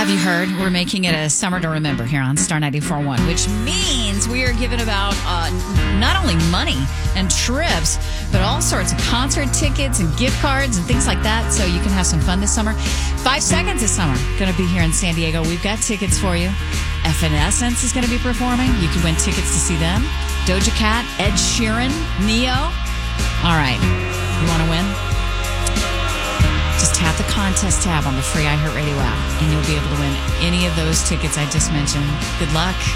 Have you heard? We're making it a summer to remember here on Star 94.1, which means we are giving about not only money and trips, but all sorts of concert tickets and gift cards and things like that, so you can have some fun this summer. 5 Seconds this summer, going to be here in San Diego. We've got tickets for you. Evanescence is going to be performing. You can win tickets to see them. Doja Cat, Ed Sheeran, Neo. All right, you want to win? Just tap the contest tab on the free iHeartRadio app, and you'll be able to win any of those tickets I just mentioned. Good luck.